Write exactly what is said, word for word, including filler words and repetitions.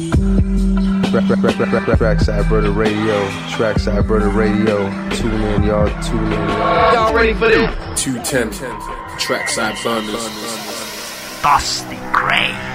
Trackside Brother Radio, Trackside Brother Radio. Tune in, y'all. Tune in, y'all. Y'all ready for this? two ten Trackside Burners. Dusty Gray.